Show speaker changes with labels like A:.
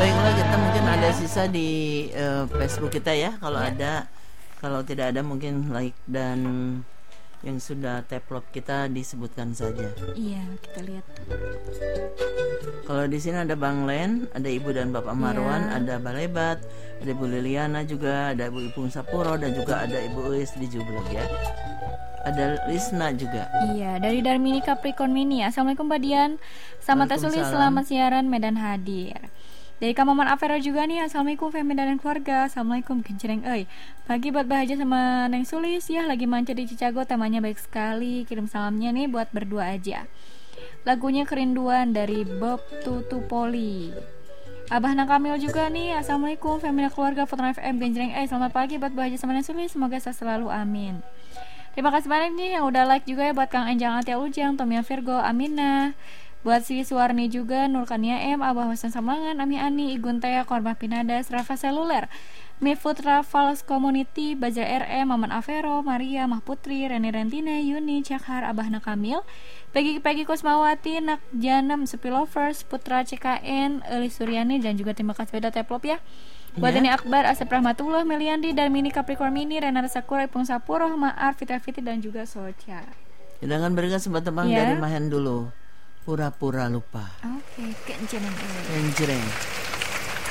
A: Baiklah, kita mungkin ada sisa di Facebook kita ya. Kalau ada, kalau tidak ada mungkin like dan yang sudah taplop kita disebutkan saja.
B: Iya, kita lihat.
A: Kalau di sini ada Bang Len, ada Ibu dan Bapak Marwan, ada Balebat, ada Ibu Liliana juga, ada Ibu Ipung Sapuro dan juga ada Ibu Uis di Jublek ya. Ada Lisna juga.
B: Iya, dari Darmini Capricorn Mini. Assalamualaikum Mbak Dian. Selamat Tasuli, selamat siaran Medan hadir. Dari Kamaman Avero juga nih. Assalamualaikum Femi dan keluarga. Assalamualaikum Gencereng euy. Pagi buat Bahaja sama Neng Sulis ya, lagi manca di Cicago, temanya baik sekali. Kirim salamnya nih buat berdua aja. Lagunya Kerinduan dari Bob Tutupoli. Abah Nang Kamil juga nih. Assalamualaikum Femi dan keluarga Foton FM Gencereng euy. Selamat pagi buat Bahaja sama Neng Sulis, semoga sehat selalu, amin. Terima kasih banyak nih yang udah like juga ya, buat Kang Enjang Atia Ujang, Tomia Virgo, Aminah, buat si Suwarni juga, Nurkania M, Abah Hasan Samlangan, Ami Ani, Igun Tea, Korban Pinadas, Rafa Seluler, Mifut Rafals Community, Bajar RM, Maman Avero, Maria, Mahputri, Reni Rentina, Yuni, Cakhar, Abah Nakamil, Peggy Kusmawati, Nak Janem, Sepi Lovers, Putra CKN, Eli Suryani, dan juga terima kasih pada Teplop ya. Buat ini Akbar, Asep Rahmatullah, Meliandi, Darmini Capricorn Mini, Renata Sakura, Ipung Sapuro, Maaf, Fitra Fiti, dan juga Socha.
A: Jangan berikan kesempatan dari Mahen dulu. Pura-pura lupa.
B: Oke, Gencereng.
A: Gencereng.